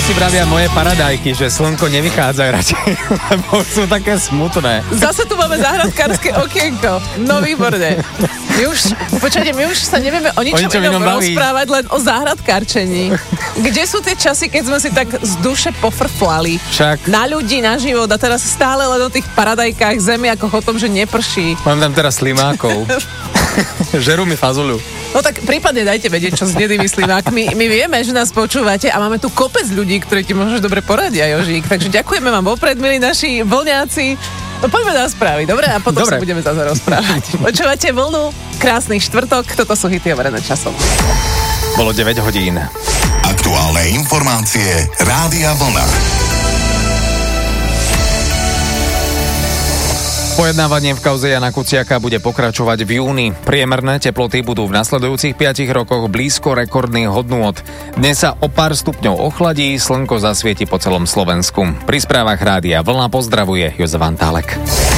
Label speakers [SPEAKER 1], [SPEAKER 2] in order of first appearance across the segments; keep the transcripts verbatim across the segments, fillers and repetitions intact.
[SPEAKER 1] si vravia moje paradajky, že slnko nevychádza radšej, lebo sú také smutné.
[SPEAKER 2] Zase tu máme záhradkárske okienko. No výborné. My už, počujete, my už sa nevieme o ničom, o ničom inom rozprávať, len o záhradkárčení. Kde sú tie časy, keď sme si tak z duše pofrflali?
[SPEAKER 1] Však.
[SPEAKER 2] Na ľudí, na život a teraz stále len o tých paradajkách zemi, ako o tom, že neprší.
[SPEAKER 1] Mám tam teraz slimákov. Žerú mi fazuľu.
[SPEAKER 2] No tak prípadne dajte vedieť, čo s hnedými slimákmi. My vieme, že nás počúvate a máme tu kopec ľudí, ktorí ti možno dobre poradia, Jožík. Takže ďakujeme vám vopred, milí naši vlňáci. No poďme na správy, dobre? A potom dobre. Sa budeme zase rozprávať. Počúvate Vlnu, krásny štvrtok, toto sú hity overené časom.
[SPEAKER 1] Bolo deväť hodín.
[SPEAKER 3] Aktuálne informácie Rádia Vlna.
[SPEAKER 1] Pojednávanie v kauze Jana Kuciaka bude pokračovať v júni. Priemerné teploty budú v nasledujúcich piatich rokoch blízko rekordných hodnôt. Dnes sa o pár stupňov ochladí, slnko zasvieti po celom Slovensku. Pri správach Rádia Vlna pozdravuje Jozef Antálek.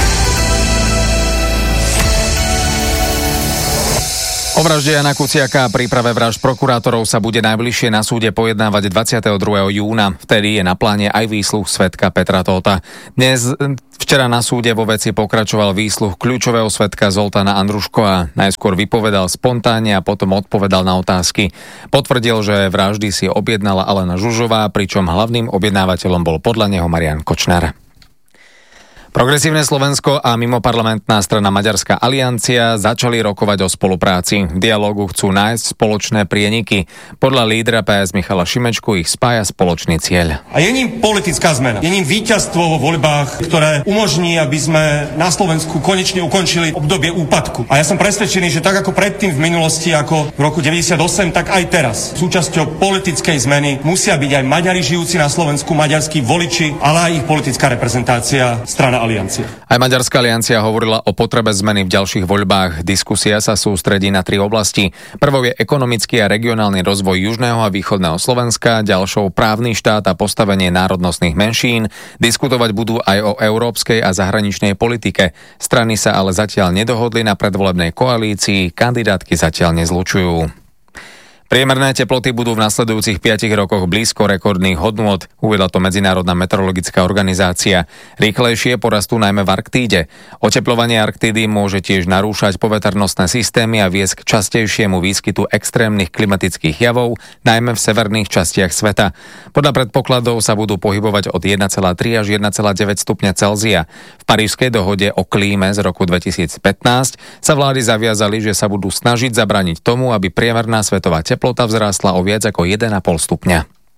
[SPEAKER 1] O vražde Jana Kuciaka a príprave vražd prokurátorov sa bude najbližšie na súde pojednávať dvadsiateho druhého júna. Vtedy je na pláne aj výsluh svedka Petra Tóta. Dnes, včera na súde vo veci pokračoval výsluh kľúčového svedka Zoltána Andruškova. Najskôr vypovedal spontánne a potom odpovedal na otázky. Potvrdil, že vraždy si objednala Alena Žužová, pričom hlavným objednávateľom bol podľa neho Marian Kočner. Progresívne Slovensko a mimoparlamentná strana Maďarská aliancia začali rokovať o spolupráci. V dialógu chcú nájsť spoločné prieniky. Podľa lídra pé es Michala Šimečku ich spája spoločný cieľ.
[SPEAKER 4] A je ním politická zmena. Je ním víťazstvo vo voľbách, ktoré umožní, aby sme na Slovensku konečne ukončili obdobie úpadku. A ja som presvedčený, že tak ako predtým v minulosti, ako v roku deväťdesiatosem, tak aj teraz súčasťou politickej zmeny musia byť aj Maďari žijúci na Slovensku, maďarskí voliči, ale aj ich politická reprezentácia strana aliancie.
[SPEAKER 1] Aj Maďarská aliancia hovorila o potrebe zmeny v ďalších voľbách. Diskusia sa sústredí na tri oblasti. Prvou je ekonomický a regionálny rozvoj južného a východného Slovenska, ďalšou právny štát a postavenie národnostných menšín. Diskutovať budú aj o európskej a zahraničnej politike. Strany sa ale zatiaľ nedohodli na predvolebnej koalícii, kandidátky zatiaľ nezlučujú. Priemerné teploty budú v nasledujúcich piatich rokoch blízko rekordných hodnôt, uvedla to Medzinárodná meteorologická organizácia. Rýchlejšie porastú najmä v Arktíde. Oteplovanie Arktídy môže tiež narúšať poveternostné systémy a viesť k častejšiemu výskytu extrémnych klimatických javov, najmä v severných častiach sveta. Podľa predpokladov sa budú pohybovať od jeden celá tri až jeden celá deväť stupňa Celzia. V Parížskej dohode o klíme z roku dvetisícpätnásť sa vlády zaviazali, že sa budú snažiť zabrániť tomu, aby priemerná svetová teplota vzrástla o viac ako jeden celá päť stupňa.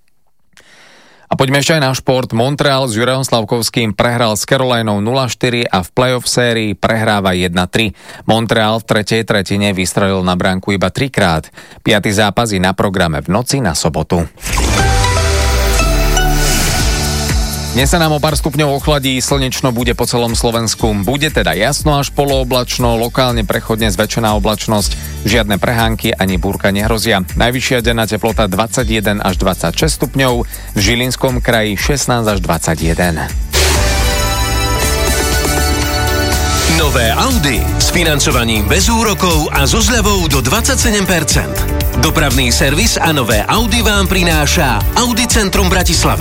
[SPEAKER 1] A poďme ešte aj na šport. Montreal s Jurajom Slavkovským prehral s Carolinou nula štyri a v playoff sérii prehráva jeden tri. Montreal v tretej tretine vystrelil na bránku iba trikrát. Piaty zápas je na programe v noci na sobotu. Dnes sa nám o pár stupňov ochladí, slnečno bude po celom Slovensku. Bude teda jasno až polooblačno, lokálne prechodne zväčšená oblačnosť, žiadne prehánky ani búrka nehrozia. Najvyššia denná teplota dvadsaťjeden až dvadsaťšesť stupňov, v Žilinskom kraji šestnásť až dvadsaťjeden.
[SPEAKER 5] Nové Audi s financovaním bez úrokov a so zľavou do dvadsaťsedem percent. Dopravný servis a nové Audi vám prináša Audi Centrum Bratislava.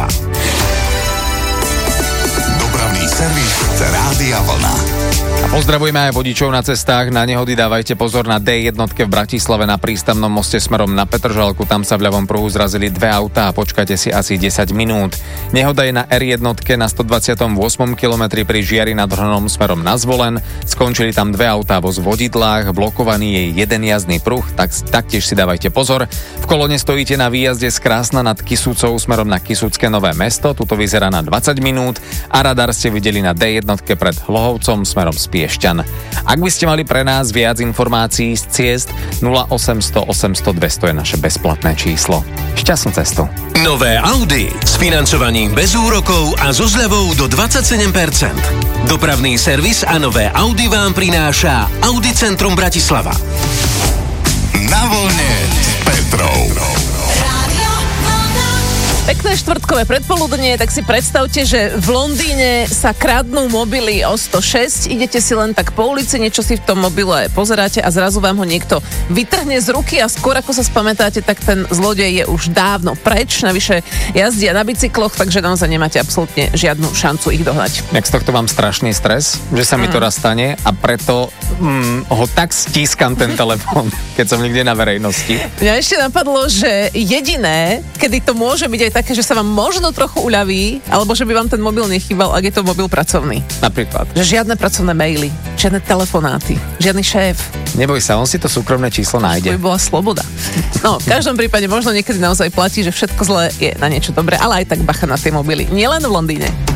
[SPEAKER 3] Servis Rádia Vlna.
[SPEAKER 1] A pozdravujeme aj vodičov na cestách. Na nehody dávajte pozor na dé jedna v Bratislave na prístavnom moste smerom na Petržalku. Tam sa v ľavom pruhu zrazili dve autá a počkajte si asi desať minút. Nehoda je na er jedna na stodvadsiatom ôsmom kilometri pri Žiari nad Hronom smerom na Zvolen. Skončili tam dve autá vo zvodidlách, blokovaný je jeden jazdný pruh, tak taktiež si dávajte pozor. V kolone stojíte na výjazde z Krásna nad Kisúcou smerom na Kisúcké Nové Mesto. Tuto vyzerá na dvadsať minút a radar ste videli na dé jedna pred Hlohovcom smerom z Piešťan. Ak by ste mali pre nás viac informácií z ciest, nula osemsto osemsto dvesto je naše bezplatné číslo. Šťastnú cestu.
[SPEAKER 5] Nové Audi s financovaním bez úrokov a so zľavou do dvadsaťsedem percent. Dopravný servis a nové Audi vám prináša Audi Centrum Bratislava.
[SPEAKER 3] Na vlne s Petrou.
[SPEAKER 2] Pekné štvrtkové predpoludnie, tak si predstavte, že v Londýne sa kradnú mobily o sto šesť, idete si len tak po ulici, niečo si v tom mobile pozeráte a zrazu vám ho niekto vytrhne z ruky a skôr ako sa spamätáte, tak ten zlodej je už dávno preč, navyše jazdia na bicykloch, takže naozaj nemáte absolútne žiadnu šancu ich dohnať.
[SPEAKER 1] Jak z tohto mám strašný stres, že sa mi to raz stane a preto mm, ho tak stískam ten telefón, keď som niekde na verejnosti.
[SPEAKER 2] Mňa ešte napadlo, že jediné, kedy to môže byť aj také, že sa vám možno trochu uľaví, alebo že by vám ten mobil nechýbal, ak je to mobil pracovný.
[SPEAKER 1] Napríklad.
[SPEAKER 2] Že žiadne pracovné maily, žiadne telefonáty, žiadny šéf.
[SPEAKER 1] Neboj sa, on si to súkromné číslo nájde.
[SPEAKER 2] To by bola sloboda. No, v každom prípade možno niekedy naozaj platí, že všetko zlé je na niečo dobré, ale aj tak bacha na tie mobily. Nielen v Londýne.